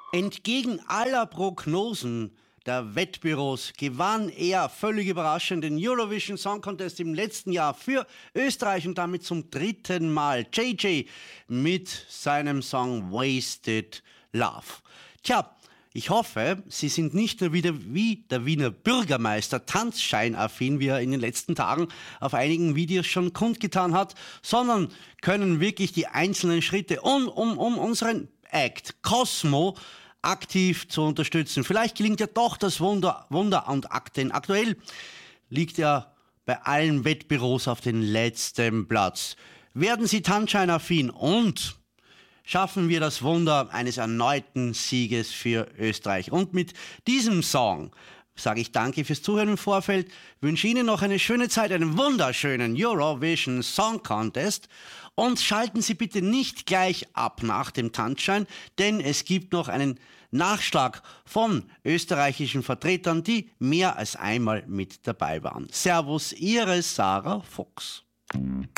Entgegen aller Prognosen der Wettbüros gewann er völlig überraschend den Eurovision Song Contest im letzten Jahr für Österreich und damit zum dritten Mal. JJ mit seinem Song Wasted Love. Tja, ich hoffe, Sie sind nicht nur wieder wie der Wiener Bürgermeister tanzscheinaffin, wie er in den letzten Tagen auf einigen Videos schon kundgetan hat, sondern können wirklich die einzelnen Schritte um unseren Act Cosmo aktiv zu unterstützen. Vielleicht gelingt ja doch das Wunder und Akt, denn aktuell liegt er bei allen Wettbüros auf den letzten Platz. Werden Sie tanzscheinaffin und schaffen wir das Wunder eines erneuten Sieges für Österreich. Und mit diesem Song sage ich danke fürs Zuhören im Vorfeld, wünsche Ihnen noch eine schöne Zeit, einen wunderschönen Eurovision Song Contest und schalten Sie bitte nicht gleich ab nach dem Tanzschein, denn es gibt noch einen Nachschlag von österreichischen Vertretern, die mehr als einmal mit dabei waren. Servus, Ihre Sarah Fuchs.